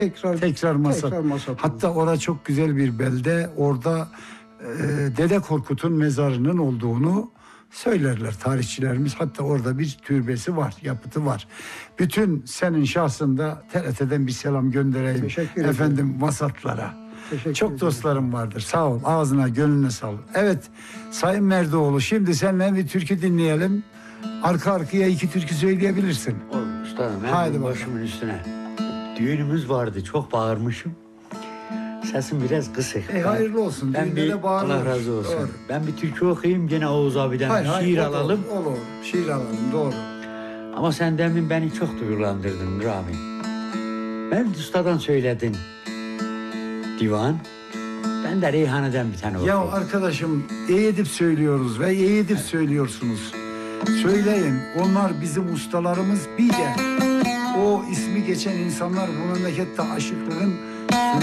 Tekrar Masat. Tekrar Masat. Hatta orada çok güzel bir belde. Orada Dede Korkut'un mezarının olduğunu söylerler tarihçilerimiz. Hatta orada bir türbesi var, yapıtı var. Bütün senin şahsında TRT'den bir selam göndereyim. Teşekkür ederim. Efendim Masatlara. Teşekkür Çok ederim. dostlarım vardır. Sağ ol. Ağzına, gönlüne sağlık. Evet, Sayın Merdoğlu, şimdi seninle bir türkü dinleyelim. Arka arkaya 2 türkü söyleyebilirsin. Oğlum üstadım Haydi ben bakalım. başımın üstüne. Düğünümüz vardı, çok bağırmışım. Sesim biraz kısık. Hayırlı olsun. Ben Düğünde bir, de bağırılır. Allah razı olsun. Doğru. Ben bir türkü okuyayım, gene Oğuz abiden şiir olur, alalım. Olur, şiir alalım, doğru. Ama sen demin beni çok duygulandırdın Rami. Mevlüt Usta'dan söyledin divan. Ben de Reyhane'den bir tane Ya okuyayım. arkadaşım, iyi edip söylüyoruz ve iyi edip söylüyorsunuz. Söyleyin, onlar bizim ustalarımız. Bir de o ismi geçen insanlar bu memlekette aşıklığın